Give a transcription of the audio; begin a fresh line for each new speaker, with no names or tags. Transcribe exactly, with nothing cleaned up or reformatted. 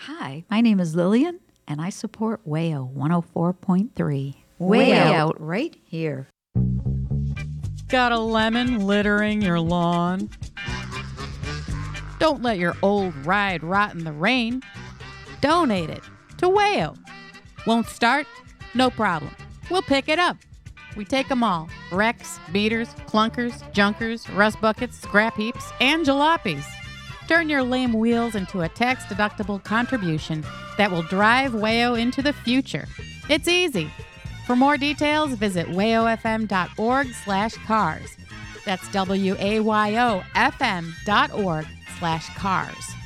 Hi, my name is Lillian, and I support W A O one oh four point three. Way out right here.
Got a lemon littering your lawn? Don't let your old ride rot in the rain. Donate it to W A O. Won't start? No problem. We'll pick it up. We take them all. Wrecks, beaters, clunkers, junkers, rust buckets, scrap heaps, and jalopies. Turn your lame wheels into a tax-deductible contribution that will drive W A O into the future. It's easy. For more details, visit wayofm.org slash cars. That's W A Y O F M dot org slash cars.